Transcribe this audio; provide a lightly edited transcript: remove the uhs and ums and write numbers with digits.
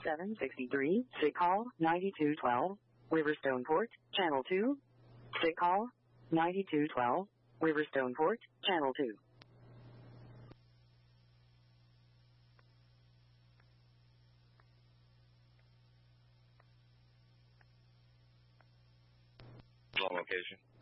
763, sick call 9212, Riverstone Port, Channel 2. Sick call 9212, Riverstone Port, Channel 2. On location.